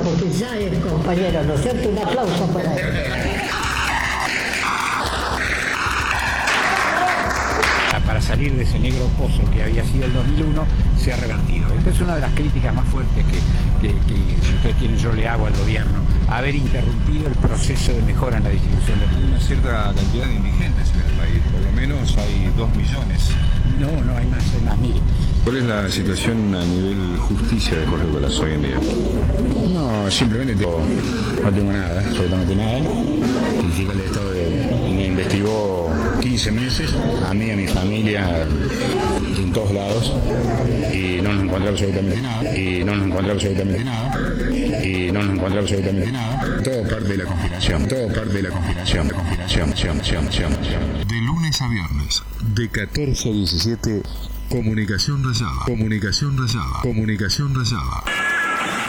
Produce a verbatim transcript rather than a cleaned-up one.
porque ya es compañero, ¿no es cierto? Un aplauso para él. Para salir de ese negro pozo que había sido el dos mil uno, se ha revertido. Esta es una de las críticas más fuertes que, que, que si ustedes quieren, yo le hago al gobierno, haber interrumpido el proceso de mejora en la distribución de Hay una cierta cantidad de indigentes en el país, por lo menos hay dos millones. No, no hay más, hay más, mire. ¿Cuál es la situación a nivel justicia de Jorge Galazo hoy en día? No, simplemente tengo, no tengo nada, absolutamente nada. El fiscal de Estado de, me investigó quince meses, a mí y a mi familia, en todos lados, y no nos encontró absolutamente nada, y no nos encontró absolutamente nada, y no nos encontró absolutamente nada. Todo parte de la conspiración, todo parte de la conspiración, de conspiración, conspiración, conspiración, conspiración. De lunes a viernes, de catorce a diecisiete, Comunicación Rayada, Comunicación Rayada, Comunicación Rayada.